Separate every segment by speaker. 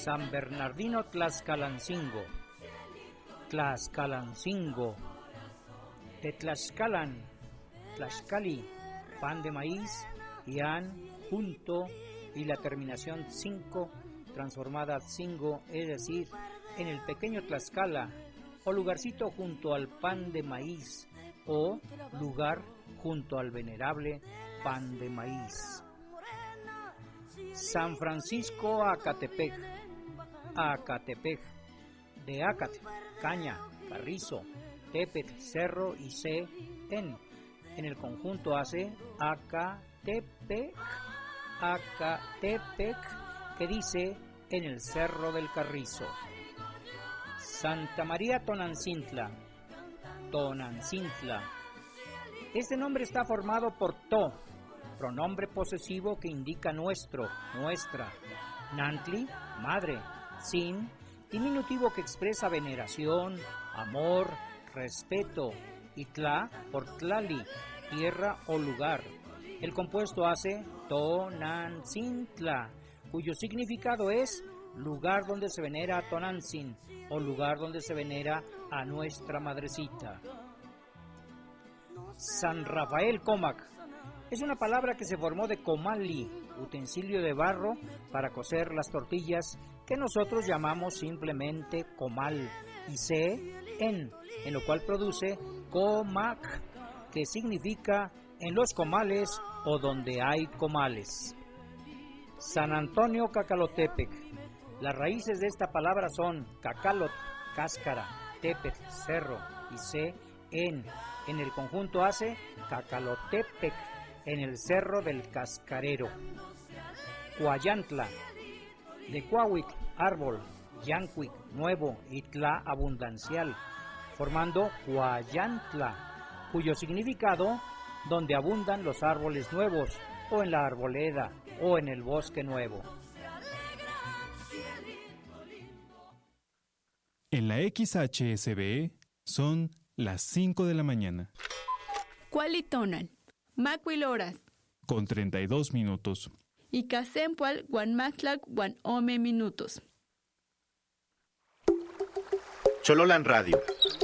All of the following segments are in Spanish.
Speaker 1: San Bernardino Tlaxcalancingo, Tlaxcalancingo, de Tlaxcalan, Tlaxcali, pan de maíz, yan, junto, y la terminación 5, transformada cingo, es decir, en el pequeño Tlaxcala, o lugarcito junto al pan de maíz, o lugar junto al venerable pan de maíz. San Francisco Acatepec, Acatepec, de Acate, caña, carrizo, tepet, cerro y C, en el conjunto hace Acatepec, Acatepec, que dice en el cerro del Carrizo. Santa María Tonancintla, Tonancintla. Este nombre está formado por to, pronombre posesivo que indica nuestro, nuestra. Nantli, madre. Sin, diminutivo que expresa veneración, amor, respeto. Y tla, por tlali, tierra o lugar. El compuesto hace Tonancintla, cuyo significado es lugar donde se venera a Tonantzin, o lugar donde se venera a nuestra madrecita. San Rafael Comac es una palabra que se formó de comali, utensilio de barro para cocer las tortillas, que nosotros llamamos simplemente comal, y se en lo cual produce comac, que significa en los comales o donde hay comales. San Antonio Cacalotepec. Las raíces de esta palabra son cacalot, cáscara, tepet, cerro, y se en el conjunto hace Cacalotepec, en el cerro del cascarero. Cuayantla, de Cuahuic, árbol, yancuic, nuevo, y tla, abundancial, formando Cuayantla, cuyo significado, donde abundan los árboles nuevos, o en la arboleda, o en el bosque nuevo.
Speaker 2: En la XHSBE son las 5 de la mañana.
Speaker 3: Cualitonan, Macuiloras.
Speaker 2: Con 32 minutos.
Speaker 3: Y Casempual, Guanmactlac, Guanome minutos.
Speaker 4: Chololan Radio.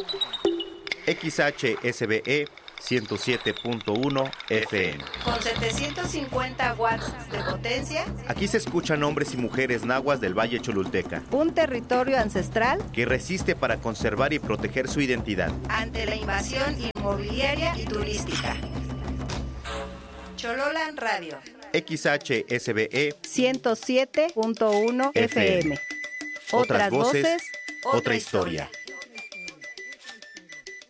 Speaker 4: XHSBE 107.1 FM.
Speaker 5: Con 750 watts de potencia.
Speaker 4: Aquí se escuchan hombres y mujeres nahuas del Valle Cholulteca.
Speaker 5: Un territorio ancestral
Speaker 4: que resiste para conservar y proteger su identidad
Speaker 5: ante la invasión inmobiliaria y turística. Chololan Radio.
Speaker 4: XHSBE
Speaker 5: 107.1 FM.
Speaker 4: Otras voces, otra historia.